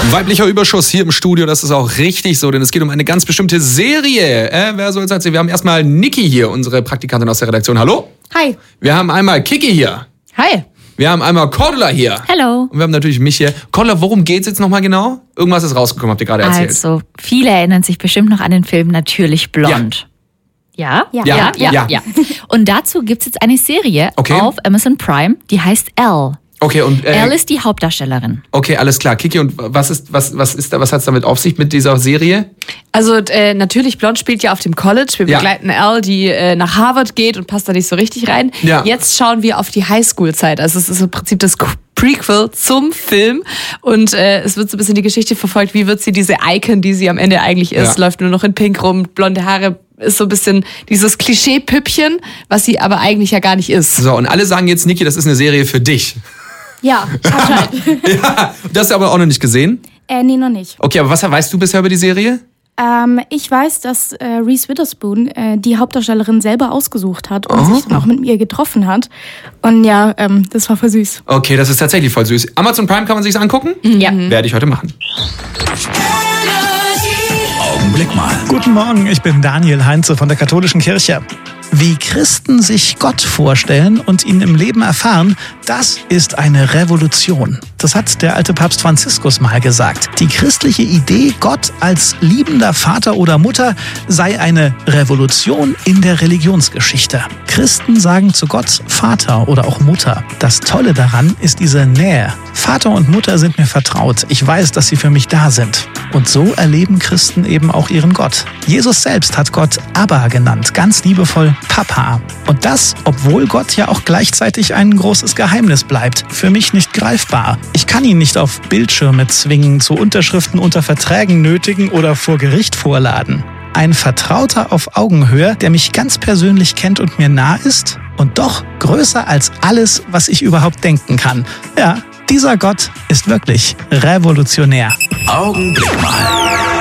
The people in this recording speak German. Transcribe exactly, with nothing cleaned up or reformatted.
Weiblicher Überschuss hier im Studio, das ist auch richtig so, denn es geht um eine ganz bestimmte Serie. Äh, wer soll es erzählen? Wir haben erstmal Niki hier, unsere Praktikantin aus der Redaktion. Hallo? Hi. Wir haben einmal Kiki hier. Hi. Wir haben einmal Cordula hier. Hallo. Und wir haben natürlich mich hier. Cordula, worum geht's jetzt nochmal genau? Irgendwas ist rausgekommen, habt ihr gerade erzählt. Also, viele erinnern sich bestimmt noch an den Film Natürlich Blond. Ja? Ja. Ja. Ja, ja, Ja. ja. Und dazu gibt's jetzt eine Serie Okay. auf Amazon Prime, die heißt Elle. Okay, und äh, Elle ist die Hauptdarstellerin. okay, alles klar. Kiki, und was ist, was, was ist da, was hat's damit auf sich mit dieser Serie? Also äh, natürlich, Blond spielt ja auf dem College. Wir Ja. begleiten Elle, die äh, nach Harvard geht und passt da nicht so richtig rein. Ja. Jetzt schauen wir auf die Highschool-Zeit. Also es ist im Prinzip das Prequel zum Film. Und äh, es wird so ein bisschen die Geschichte verfolgt, wie wird sie diese Icon, die sie am Ende eigentlich ist, Ja. läuft nur noch in Pink rum, blonde Haare, ist so ein bisschen dieses Klischee-Püppchen, was sie aber eigentlich ja gar nicht ist. So, und alle sagen jetzt, Niki, das ist eine Serie für dich. Ja, anscheinend. Ja, das hast du aber auch noch nicht gesehen. äh, nee, noch nicht. Okay, aber was weißt du bisher über die Serie? Ähm, ich weiß, dass äh, Reese Witherspoon äh, die Hauptdarstellerin selber ausgesucht hat und sich dann auch mit ihr getroffen hat. Und ja, ähm, das war voll süß. Okay, das ist tatsächlich voll süß. Amazon Prime kann man sich's angucken? Ja. Werde ich heute machen. Augenblick mal. Guten Morgen, ich bin Daniel Heinze von der Katholischen Kirche. Wie Christen sich Gott vorstellen und ihn im Leben erfahren, das ist eine Revolution. Das hat der alte Papst Franziskus mal gesagt. Die christliche Idee, Gott als liebender Vater oder Mutter, sei eine Revolution in der Religionsgeschichte. Christen sagen zu Gott Vater oder auch Mutter. Das Tolle daran ist diese Nähe. Vater und Mutter sind mir vertraut. Ich weiß, dass sie für mich da sind. Und so erleben Christen eben auch ihren Gott. Jesus selbst hat Gott Abba genannt, ganz liebevoll Papa. Und das, obwohl Gott ja auch gleichzeitig ein großes Geheimnis bleibt, für mich nicht greifbar. Ich kann ihn nicht auf Bildschirme zwingen, zu Unterschriften unter Verträgen nötigen oder vor Gericht vorladen. Ein Vertrauter auf Augenhöhe, der mich ganz persönlich kennt und mir nah ist und doch größer als alles, was ich überhaupt denken kann. Ja, dieser Gott ist wirklich revolutionär. Augenblick mal.